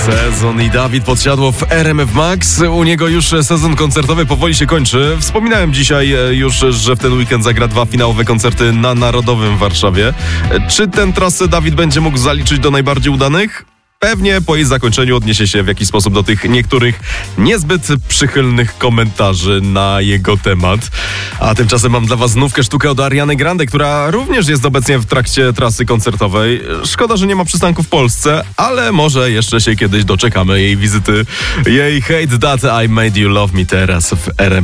Sezon i Dawid Podsiadło w RMF Max. U niego już sezon koncertowy powoli się kończy. Wspominałem dzisiaj już, że w ten weekend zagra 2 finałowe koncerty na Narodowym w Warszawie. Czy tę trasę Dawid będzie mógł zaliczyć do najbardziej udanych? Pewnie po jej zakończeniu odniesie się w jakiś sposób do tych niektórych niezbyt przychylnych komentarzy na jego temat. A tymczasem mam dla was znówkę sztukę od Ariany Grande, która również jest obecnie w trakcie trasy koncertowej. Szkoda, że nie ma przystanku w Polsce, ale może jeszcze się kiedyś doczekamy jej wizyty. Jej Hate That I Made You Love Me teraz w RMF.